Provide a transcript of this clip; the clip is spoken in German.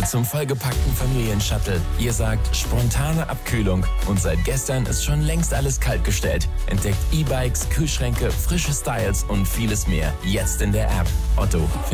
zum vollgepackten Familienshuttle. Ihr sagt spontane Abkühlung und seit gestern ist schon längst alles kaltgestellt. Entdeckt E-Bikes, Kühlschränke, frische Styles und vieles mehr. Jetzt in der App. Otto.